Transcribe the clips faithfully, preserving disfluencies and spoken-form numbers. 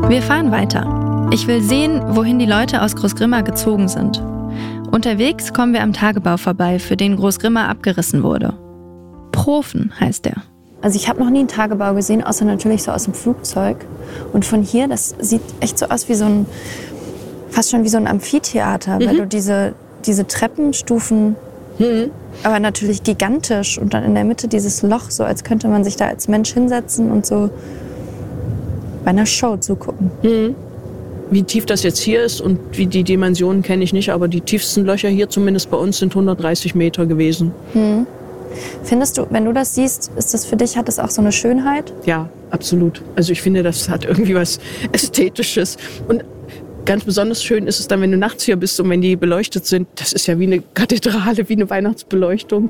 Wir fahren weiter. Ich will sehen, wohin die Leute aus Großgrimma gezogen sind. Unterwegs kommen wir am Tagebau vorbei, für den Großgrimma abgerissen wurde. Profen heißt der. Also ich habe noch nie einen Tagebau gesehen, außer natürlich so aus dem Flugzeug. Und von hier, das sieht echt so aus wie so ein, fast schon wie so ein Amphitheater, mhm. weil du diese, diese Treppenstufen, mhm. aber natürlich gigantisch und dann in der Mitte dieses Loch, so als könnte man sich da als Mensch hinsetzen und so bei einer Show zugucken. Mhm. Wie tief das jetzt hier ist und wie die Dimensionen kenne ich nicht, aber die tiefsten Löcher hier zumindest bei uns sind hundertdreißig Meter gewesen. Mhm. Findest du, wenn du das siehst, ist das für dich, hat das auch so eine Schönheit? Ja, absolut. Also ich finde, das hat irgendwie was Ästhetisches. Und ganz besonders schön ist es dann, wenn du nachts hier bist und wenn die beleuchtet sind. Das ist ja wie eine Kathedrale, wie eine Weihnachtsbeleuchtung.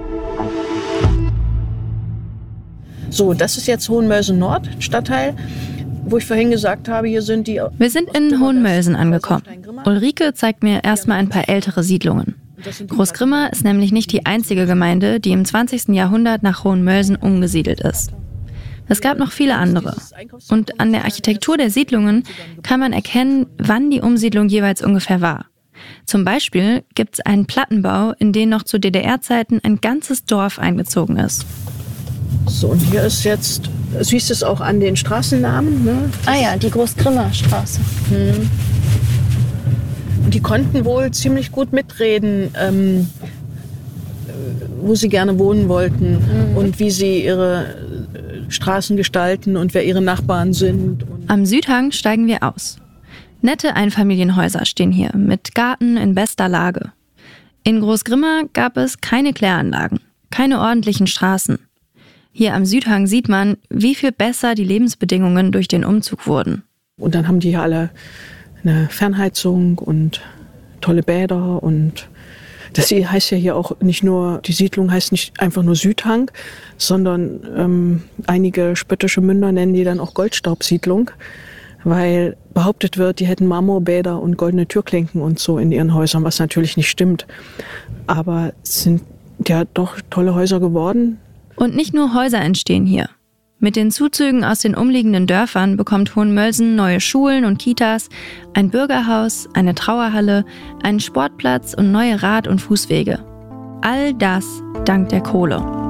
So, das ist jetzt Hohenmölsen Nord, Stadtteil, wo ich vorhin gesagt habe, hier sind die... Wir sind in Hohenmölsen angekommen. Ulrike zeigt mir erstmal ein paar ältere Siedlungen. Großgrimma ist nämlich nicht die einzige Gemeinde, die im zwanzigsten Jahrhundert nach Hohenmölsen umgesiedelt ist. Es gab noch viele andere. Und an der Architektur der Siedlungen kann man erkennen, wann die Umsiedlung jeweils ungefähr war. Zum Beispiel gibt es einen Plattenbau, in den noch zu D D R-Zeiten ein ganzes Dorf eingezogen ist. So, und hier ist jetzt, siehst du es auch an den Straßennamen, ne? Ah ja, die Großgrimmer Straße. Hm. Die konnten wohl ziemlich gut mitreden, ähm, wo sie gerne wohnen wollten mhm. und wie sie ihre Straßen gestalten und wer ihre Nachbarn sind. Am Südhang steigen wir aus. Nette Einfamilienhäuser stehen hier mit Garten in bester Lage. In Großgrimma gab es keine Kläranlagen, keine ordentlichen Straßen. Hier am Südhang sieht man, wie viel besser die Lebensbedingungen durch den Umzug wurden. Und dann haben die hier alle eine Fernheizung und tolle Bäder und das heißt ja hier auch nicht nur, die Siedlung heißt nicht einfach nur Südhang, sondern ähm, einige spöttische Münder nennen die dann auch Goldstaubsiedlung, weil behauptet wird, die hätten Marmorbäder und goldene Türklinken und so in ihren Häusern, was natürlich nicht stimmt. Aber es sind ja doch tolle Häuser geworden. Und nicht nur Häuser entstehen hier. Mit den Zuzügen aus den umliegenden Dörfern bekommt Hohenmölsen neue Schulen und Kitas, ein Bürgerhaus, eine Trauerhalle, einen Sportplatz und neue Rad- und Fußwege. All das dank der Kohle.